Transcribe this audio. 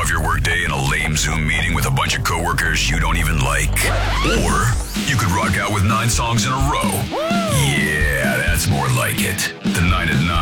off your workday in a lame Zoom meeting with a bunch of coworkers you don't even like. Or you could rock out with 9 songs in a row. Yeah, that's more like it. The 9 at